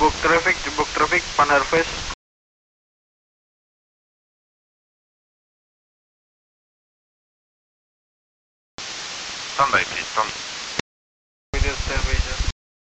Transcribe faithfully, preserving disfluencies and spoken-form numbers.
jebuk traffic, jebuk traffic, pan harvest. Stand by, please, stand.